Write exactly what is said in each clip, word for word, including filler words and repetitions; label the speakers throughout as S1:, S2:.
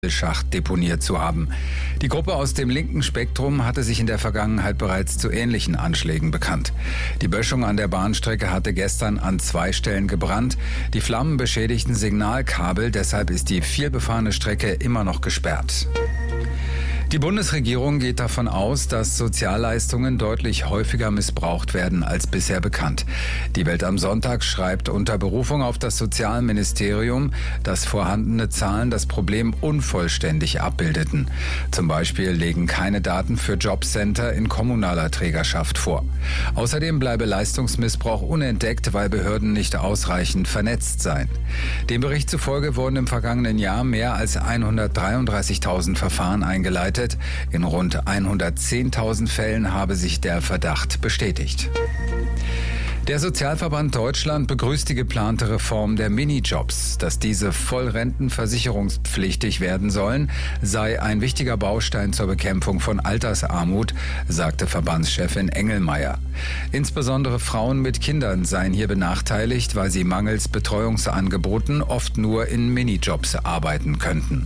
S1: Schacht deponiert zu haben. Die Gruppe aus dem linken Spektrum hatte sich in der Vergangenheit bereits zu ähnlichen Anschlägen bekannt. Die Böschung an der Bahnstrecke hatte gestern an zwei Stellen gebrannt. Die Flammen beschädigten Signalkabel, deshalb ist die vielbefahrene Strecke immer noch gesperrt. Die Bundesregierung geht davon aus, dass Sozialleistungen deutlich häufiger missbraucht werden als bisher bekannt. Die Welt am Sonntag schreibt unter Berufung auf das Sozialministerium, dass vorhandene Zahlen das Problem unvollständig abbildeten. Zum Beispiel legen keine Daten für Jobcenter in kommunaler Trägerschaft vor. Außerdem bleibe Leistungsmissbrauch unentdeckt, weil Behörden nicht ausreichend vernetzt seien. Dem Bericht zufolge wurden im vergangenen Jahr mehr als hundertdreiunddreißigtausend Verfahren eingeleitet. In rund hundertzehntausend Fällen habe sich der Verdacht bestätigt. Der Sozialverband Deutschland begrüßt die geplante Reform der Minijobs. Dass diese voll rentenversicherungspflichtig werden sollen, sei ein wichtiger Baustein zur Bekämpfung von Altersarmut, sagte Verbandschefin Engelmeier. Insbesondere Frauen mit Kindern seien hier benachteiligt, weil sie mangels Betreuungsangeboten oft nur in Minijobs arbeiten könnten.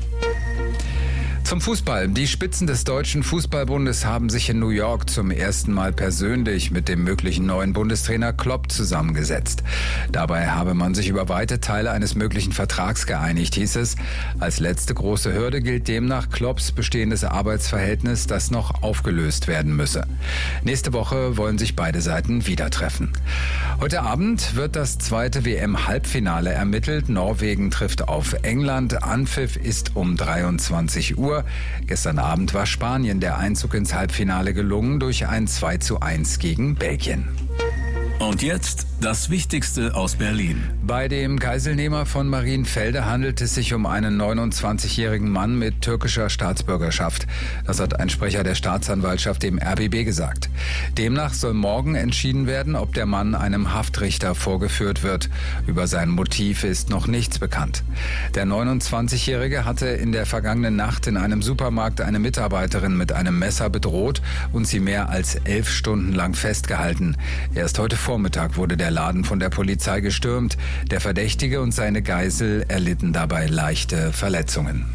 S1: Zum Fußball. Die Spitzen des Deutschen Fußballbundes haben sich in New York zum ersten Mal persönlich mit dem möglichen neuen Bundestrainer Klopp zusammengesetzt. Dabei habe man sich über weite Teile eines möglichen Vertrags geeinigt, hieß es. Als letzte große Hürde gilt demnach Klopps bestehendes Arbeitsverhältnis, das noch aufgelöst werden müsse. Nächste Woche wollen sich beide Seiten wieder treffen. Heute Abend wird das zweite W M-Halbfinale ermittelt. Norwegen trifft auf England. Anpfiff ist um dreiundzwanzig Uhr. Gestern Abend war Spanien der Einzug ins Halbfinale gelungen durch ein zwei zu eins gegen Belgien.
S2: Und jetzt das Wichtigste aus Berlin.
S1: Bei dem Geiselnehmer von Marienfelde handelt es sich um einen neunundzwanzigjährigen Mann mit türkischer Staatsbürgerschaft. Das hat ein Sprecher der Staatsanwaltschaft dem R B B gesagt. Demnach soll morgen entschieden werden, ob der Mann einem Haftrichter vorgeführt wird. Über sein Motiv ist noch nichts bekannt. Der neunundzwanzigjährige hatte in der vergangenen Nacht in einem Supermarkt eine Mitarbeiterin mit einem Messer bedroht und sie mehr als elf Stunden lang festgehalten. Erst heute Vormittag wurde der Laden von der Polizei gestürmt. Der Verdächtige und seine Geisel erlitten dabei leichte Verletzungen.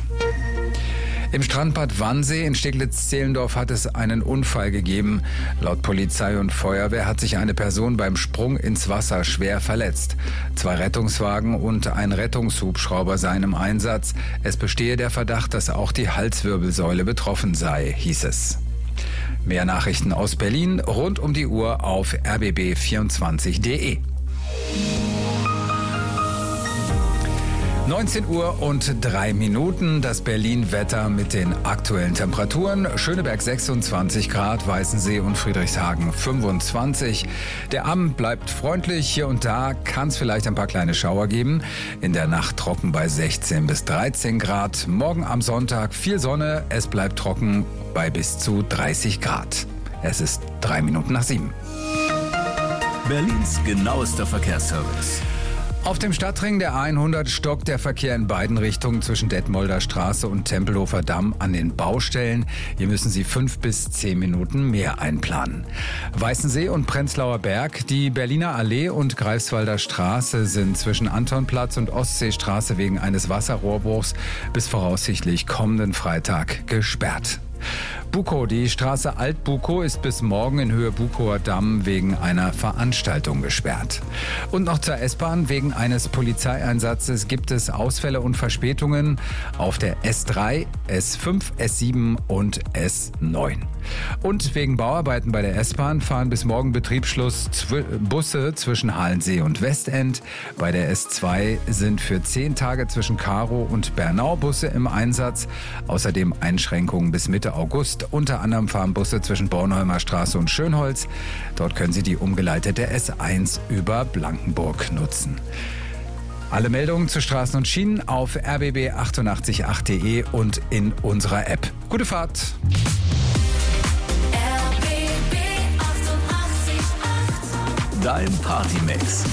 S1: Im Strandbad Wannsee in Steglitz-Zehlendorf hat es einen Unfall gegeben. Laut Polizei und Feuerwehr hat sich eine Person beim Sprung ins Wasser schwer verletzt. Zwei Rettungswagen und ein Rettungshubschrauber seien im Einsatz. Es bestehe der Verdacht, dass auch die Halswirbelsäule betroffen sei, hieß es. Mehr Nachrichten aus Berlin rund um die Uhr auf r b b vierundzwanzig punkt d e. neunzehn Uhr und drei Minuten, das Berlin-Wetter mit den aktuellen Temperaturen. Schöneberg sechsundzwanzig Grad, Weißensee und Friedrichshagen fünfundzwanzig. Der Abend bleibt freundlich, hier und da kann es vielleicht ein paar kleine Schauer geben. In der Nacht trocken bei sechzehn bis dreizehn Grad. Morgen am Sonntag viel Sonne, es bleibt trocken bei bis zu dreißig Grad. Es ist drei Minuten nach sieben.
S2: Berlins genauester Verkehrsservice.
S1: Auf dem Stadtring der hundert stockt der Verkehr in beiden Richtungen zwischen Detmolder Straße und Tempelhofer Damm an den Baustellen. Hier müssen Sie fünf bis zehn Minuten mehr einplanen. Weißensee und Prenzlauer Berg, die Berliner Allee und Greifswalder Straße sind zwischen Antonplatz und Ostseestraße wegen eines Wasserrohrbruchs bis voraussichtlich kommenden Freitag gesperrt. Bukow, die Straße Alt-Bukow ist bis morgen in Höhe Bukower Damm wegen einer Veranstaltung gesperrt. Und noch zur S-Bahn. Wegen eines Polizeieinsatzes gibt es Ausfälle und Verspätungen auf der S drei, S fünf, S sieben und S neun. Und wegen Bauarbeiten bei der S-Bahn fahren bis morgen Betriebsschluss zw- Busse zwischen Halensee und Westend. Bei der S zwei sind für zehn Tage zwischen Karow und Bernau Busse im Einsatz. Außerdem Einschränkungen bis Mitte August. Unter anderem fahren Busse zwischen Bornholmer Straße und Schönholz. Dort können Sie die umgeleitete S eins über Blankenburg nutzen. Alle Meldungen zu Straßen und Schienen auf r b b achtundachtzig Punkt acht punkt d e und in unserer App. Gute Fahrt!
S2: Dein Partymix.